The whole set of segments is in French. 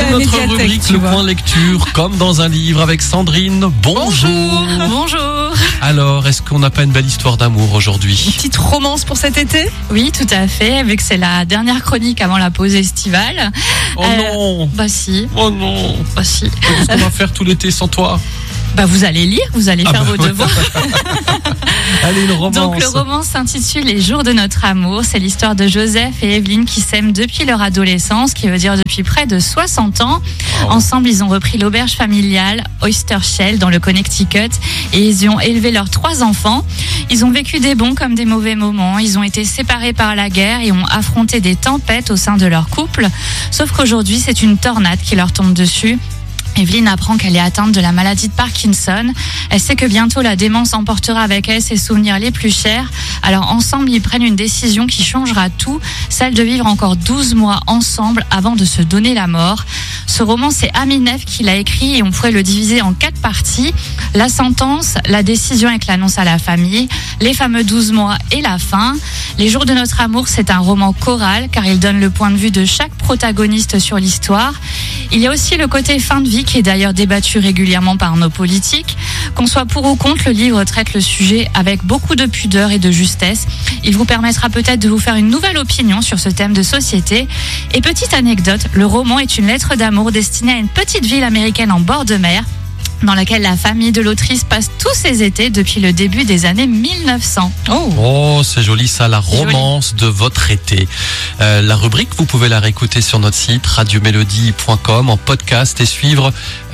C'est notre rubrique, le point lecture, comme dans un livre avec Sandrine. Bonjour. Bonjour. Alors, est-ce qu'on n'a pas une belle histoire d'amour aujourd'hui? Une petite romance pour cet été? Oui, tout à fait, vu que c'est la dernière chronique avant la pause estivale. Oh non. Bah si. Oh non. Bah si. Qu'est-ce qu'on va faire tout l'été sans toi? Bah vous allez lire, vous allez faire vos devoirs. Allez, une romance. Donc le roman s'intitule Les jours de notre amour. C'est l'histoire de Joseph et Evelyne qui s'aiment depuis leur adolescence, qui veut dire depuis près de 60 ans. Oh. Ensemble, ils ont repris l'auberge familiale Oyster Shell dans le Connecticut et ils y ont élevé leurs 3 enfants. Ils ont vécu des bons comme des mauvais moments. Ils ont été séparés par la guerre et ont affronté des tempêtes au sein de leur couple. Sauf qu'aujourd'hui, c'est une tornade qui leur tombe dessus. Evelyne apprend qu'elle est atteinte de la maladie de Parkinson. Elle sait que bientôt la démence emportera avec elle ses souvenirs les plus chers. Alors ensemble, ils prennent une décision qui changera tout, celle de vivre encore 12 mois ensemble avant de se donner la mort. Ce roman, c'est Aminef qui l'a écrit et on pourrait le diviser en 4 parties. La sentence, la décision avec l'annonce à la famille, les fameux 12 mois et la fin. Les jours de notre amour, c'est un roman choral car il donne le point de vue de chaque protagoniste sur l'histoire. Il y a aussi le côté fin de vie qui est d'ailleurs débattu régulièrement par nos politiques. Qu'on soit pour ou contre, le livre traite le sujet avec beaucoup de pudeur et de justesse. Il vous permettra peut-être de vous faire une nouvelle opinion sur ce thème de société. Et petite anecdote, le roman est une lettre d'amour destinée à une petite ville américaine en bord de mer, dans laquelle la famille de l'autrice passe tous ses étés depuis le début des années 1900. Oh, c'est joli ça, la romance de votre été. La rubrique, vous pouvez la réécouter sur notre site radiomélodie.com en podcast et suivre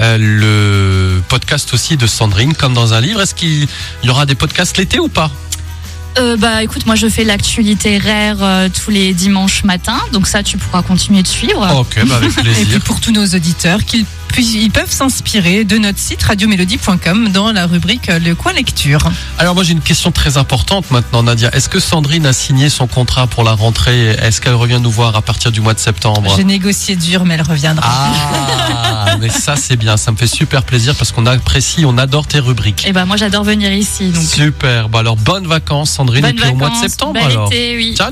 le podcast aussi de Sandrine, comme dans un livre. Est-ce qu'il y aura des podcasts l'été ou pas? Bah écoute, moi je fais l'actu littéraire tous les dimanches matins, donc ça tu pourras continuer de suivre. Ok, bah avec plaisir. Et puis pour tous nos auditeurs, ils peuvent s'inspirer de notre site radiomélodie.com dans la rubrique Le Coin Lecture. Alors moi j'ai une question très importante maintenant, Nadia. Est-ce que Sandrine a signé son contrat pour la rentrée? Est-ce qu'elle revient nous voir à partir du mois de septembre? J'ai négocié dur, mais elle reviendra. Ah, mais ça c'est bien, ça me fait super plaisir parce qu'on apprécie, on adore tes rubriques. Et bah moi j'adore venir ici. Donc. Super, bah alors bonnes vacances Sandrine, et puis au mois de septembre bel alors. été, oui. Ciao.